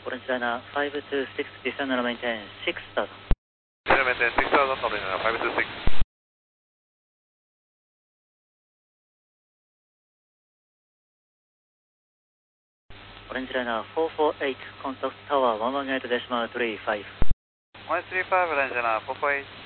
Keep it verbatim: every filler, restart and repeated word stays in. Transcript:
Orange Liner five two six, descend and maintain six thousand. Descend and maintain six thousand, Orange Liner five two six. Orange Liner four four eight, contact tower one one eight decimal three five. one three five, Orange Liner four four eight.